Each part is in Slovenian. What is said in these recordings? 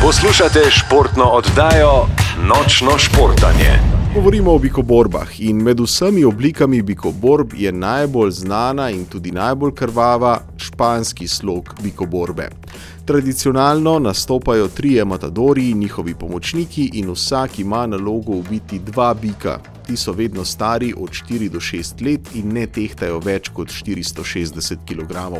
Poslušate športno oddajo Nočno športanje. Govorimo o bikoborbah in med vsemi oblikami bikoborb je najbolj znana in tudi najbolj krvava španski slog bikoborbe. Tradicionalno nastopajo trije matadori in njihovi pomočniki in vsak ima nalogo ubiti dva bika. Ti so vedno stari od 4 do 6 let in ne tehtajo več kot 460 kg.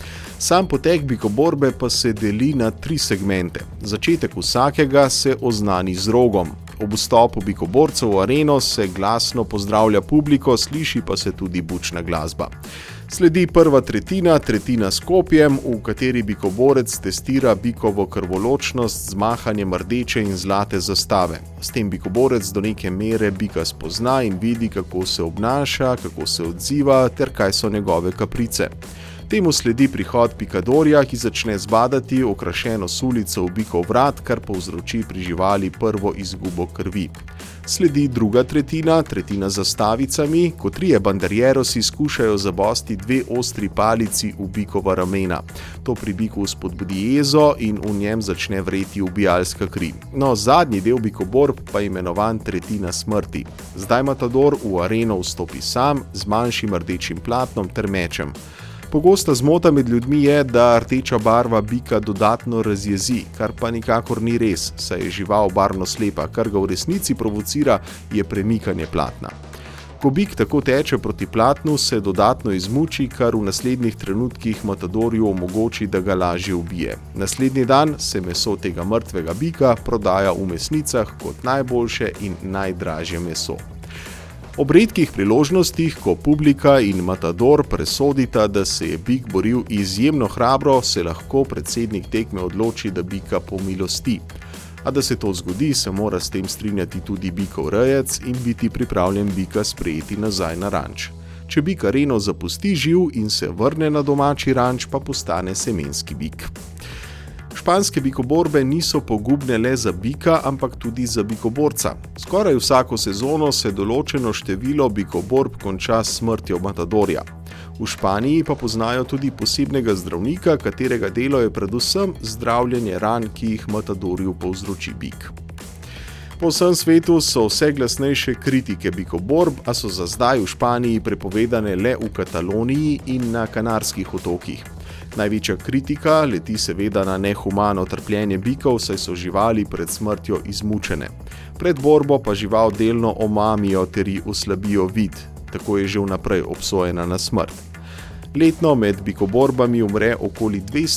Sam potek bikoborbe pa se deli na 3 segmente. Začetek vsakega se oznani z rogom. Ob vstopu bikoborcev v areno se glasno pozdravlja publiko, sliši pa se tudi bučna glasba. Sledi prva tretjina s kopjem, v kateri bikoborec testira bikovo krvoločnost z mahanjem rdeče in zlate zastave. S tem bikoborec do neke mere bika spozna in vidi, kako se obnaša, kako se odziva ter kaj so njegove kaprice. Temu sledi prihod pikadorja, ki začne zbadati okrašeno sulico v bikov vrat, kar povzroči pri živali prvo izgubo krvi. Sledi druga tretjina z zastavicami, ko trije banderjerosi skušajo zabosti 2 ostri palici v bikova ramena. To pri biku spodbudi jezo in v njem začne vreti ubijalska kri. No, zadnji del bikoborb pa je imenovan tretjina smrti. Zdaj matador v areno vstopi sam z manjšim rdečim platnom ter mečem. Pogosta zmota med ljudmi je, da rdeča barva bika dodatno razjezi, kar pa nikakor ni res, saj je žival barvno slepa, kar ga v resnici provocira, je premikanje platna. Ko bik tako teče proti platnu, se dodatno izmuči, kar v naslednjih trenutkih matadorju omogoči, da ga lažje ubije. Naslednji dan se meso tega mrtvega bika prodaja v mesnicah kot najboljše in najdražje meso. Ob redkih priložnostih, ko publika in matador presodita, da se je bik boril izjemno hrabro, se lahko predsednik tekme odloči, da bika pomilosti. A da se to zgodi, se mora s tem strinjati tudi bikov rejec in biti pripravljen bika sprejeti nazaj na ranč. Če bik areno zapusti živ in se vrne na domači ranč, pa postane semenski bik. Španske bikoborbe niso pogubne le za bika, ampak tudi za bikoborca. Skoraj vsako sezono se določeno število bikoborb konča s smrtjo matadorja. V Španiji pa poznajo tudi posebnega zdravnika, katerega delo je predvsem zdravljenje ran, ki jih matadorju povzroči bik. Po vsem svetu so vse glasnejše kritike bikoborb, a so za zdaj v Španiji prepovedane le v Kataloniji in na Kanarskih otokih. Največja kritika leti seveda na nehumano trpljenje bikov, saj so živali pred smrtjo izmučene. Pred borbo pa žival delno omamijo ter ji oslabijo vid, tako je že vnaprej obsojena na smrt. Letno med bikoborbami umre okoli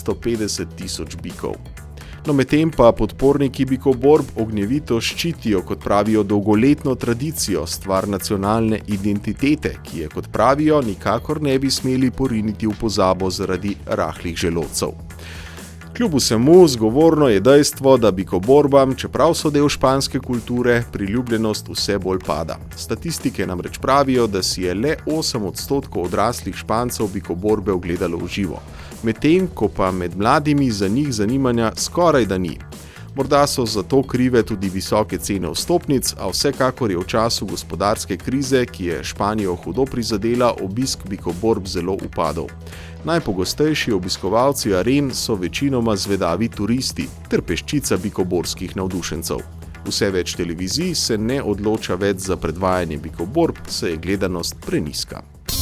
250.000 bikov. No, medtem pa podporniki bikoborb ognjevito ščitijo, kot pravijo, dolgoletno tradicijo, stvar nacionalne identitete, ki je, kot pravijo, nikakor ne bi smeli poriniti v pozabo zaradi rahlih želodcev. Kljub vsemu zgovorno je dejstvo, da bikoborbam, čeprav so del španske kulture, priljubljenost vse bolj pada. Statistike namreč pravijo, da si je le 8% odraslih Špancev bikoborbe ogledalo v živo. Medtem ko pa med mladimi za njih zanimanja skoraj da ni. Morda so zato krive tudi visoke cene vstopnic, a vsekakor je v času gospodarske krize, ki je Španijo hudo prizadela, obisk bikoborb zelo upadal. Najpogostejši obiskovalci aren so večinoma zvedavi turisti ter peščica bikoborskih navdušencev. Vse več televizij se ne odloča več za predvajanje bikoborb, saj je gledanost prenizka.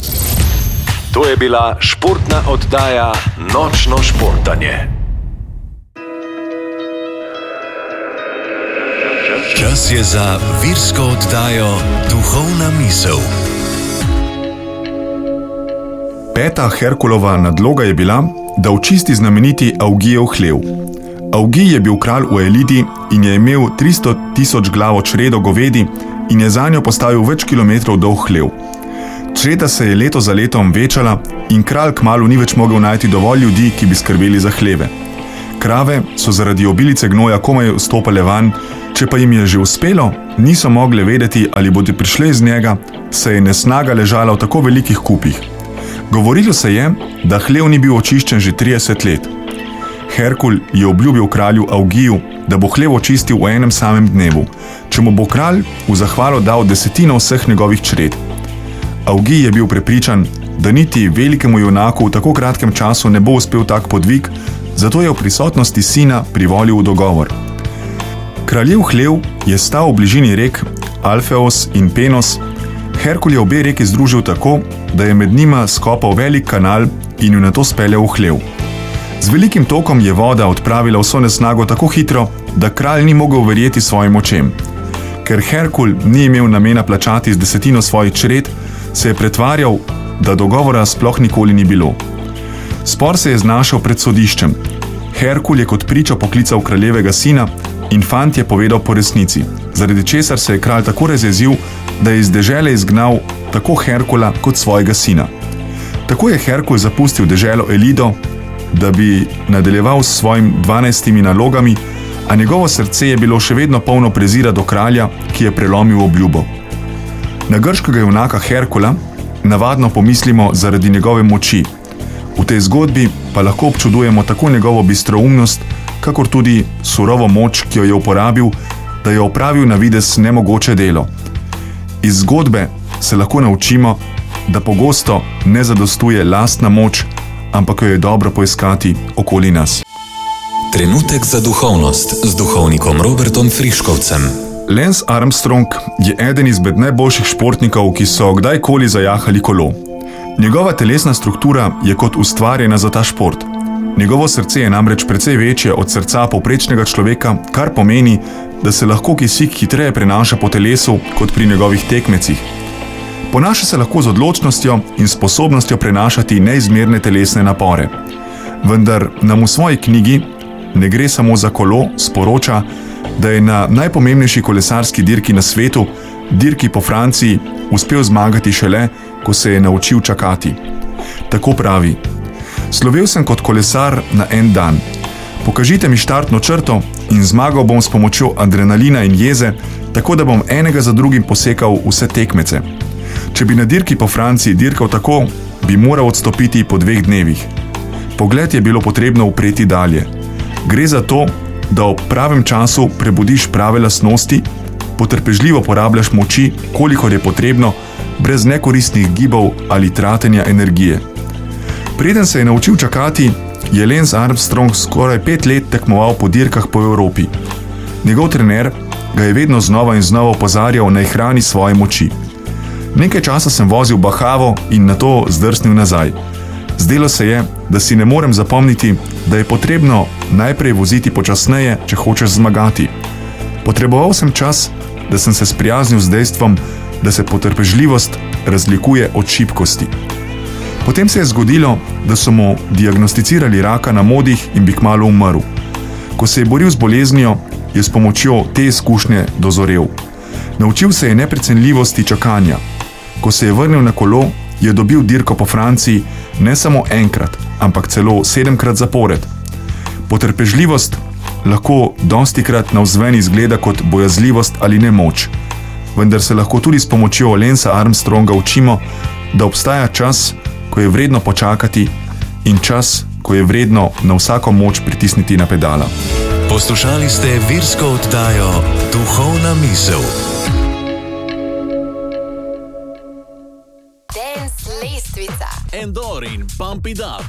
To je bila športna oddaja Nočno športanje. Čas je za virsko oddajo Duhovna misel. 5. Herkulova nadloga je bila, da očisti znameniti Augijev hlev. Augij je bil kralj v Elidi in je imel 300.000 glavo čredo govedi in je zanjo postavil več kilometrov dolg hlev. Čreda se je leto za letom večala in kralj kmalu ni več mogel najti dovolj ljudi, ki bi skrbeli za hleve. Krave so zaradi obilice gnoja komaj vstopale van, če pa jim je že uspelo, niso mogle vedeti, ali bodo prišle iz njega, saj je nesnaga ležala v tako velikih kupih. Govorilo se je, da hlev ni bil očiščen že 30 let. Herkul je obljubil kralju Augiju, da bo hlev očistil v enem samem dnevu, če mu bo kralj v zahvalo dal 10% vseh njegovih čred. Augij je bil prepričan, da niti velikemu junaku v tako kratkem času ne bo uspel tak podvig, zato je v prisotnosti sina privolil v dogovor. Kraljev hlev je stal v bližini rek Alfeos in Penos. Herkul je obe reki združil tako, da je med njima skopal velik kanal in jo nato speljal v hlev. Z velikim tokom je voda odpravila vso nesnago tako hitro, da kralj ni mogel verjeti svojim očem. Ker Herkul ni imel namena plačati z 10 svojih čred, se je pretvarjal, da dogovora sploh nikoli ni bilo. Spor se je znašel pred sodiščem. Herkul je kot pričo poklical kraljevega sina in fant je povedal po resnici, zaradi česar se je kralj tako razjezil, da je iz dežele izgnal tako Herkula kot svojega sina. Tako je Herkul zapustil deželo Elido, da bi nadaljeval s svojim 12 nalogami, a njegovo srce je bilo še vedno polno prezira do kralja, ki je prelomil obljubo. Na grškega junaka Herkula navadno pomislimo zaradi njegove moči. V tej zgodbi pa lahko občudujemo tako njegovo bistroumnost, kakor tudi surovo moč, ki jo je uporabil, da je opravil na videz nemogoče delo. Iz zgodbe se lahko naučimo, da pogosto ne zadostuje lastna moč, ampak jo je dobro poiskati okoli nas. Trenutek za duhovnost z duhovnikom Robertom Friškovcem. Lance Armstrong je eden izmed najboljših športnikov, ki so kdajkoli zajahali kolo. Njegova telesna struktura je kot ustvarjena za ta šport. Njegovo srce je namreč precej večje od srca povprečnega človeka, kar pomeni, da se lahko kisik hitreje prenaša po telesu kot pri njegovih tekmecih. Ponaša se lahko z odločnostjo in sposobnostjo prenašati neizmerne telesne napore. Vendar nam v svoji knjigi Ne gre samo za kolo sporoča, da je na najpomembnejši kolesarski dirki na svetu, dirki po Franciji, uspel zmagati šele, ko se je naučil čakati. Tako pravi: slovel sem kot kolesar na en dan. Pokažite mi štartno črto in zmagal bom s pomočjo adrenalina in jeze, tako da bom enega za drugim posekal vse tekmece. Če bi na dirki po Franciji dirkal tako, bi moral odstopiti po 2 dnevih. Pogled je bilo potrebno upreti dalje. Gre za to, da ob pravem času prebudiš prave lastnosti, potrpežljivo porabljaš moči, kolikor je potrebno, brez nekoristnih gibov ali tratenja energije. Preden se je naučil čakati, je Lance Armstrong skoraj 5 let tekmoval po dirkah po Evropi. Njegov trener ga je vedno znova in znova opozarjal, naj hrani svoje moči. Nekaj časa sem vozil bahavo in nato zdrsnil nazaj. Zdelo se je, da si ne morem zapomniti, da je potrebno najprej voziti počasneje, če hočeš zmagati. Potreboval sem čas, da sem se sprijaznil z dejstvom, da se potrpežljivost razlikuje od šibkosti. Potem se je zgodilo, da so mu diagnosticirali raka na modih in bi kmalu umrl. Ko se je boril z boleznijo, je s pomočjo te izkušnje dozorel. Naučil se je neprecenljivosti čakanja. Ko se je vrnil na kolo, je dobil dirko po Franciji ne samo enkrat, ampak celo 7-krat zapored. Potrpežljivost lahko dostikrat navzven izgleda kot bojazljivost ali nemoč, vendar se lahko tudi s pomočjo Lancea Armstronga učimo, da obstaja čas, ko je vredno počakati, in čas, ko je vredno na vsako moč pritisniti na pedala. Poslušali ste virsko oddajo Duhovna misel. Dance lestvica. Endor in Pump It Up.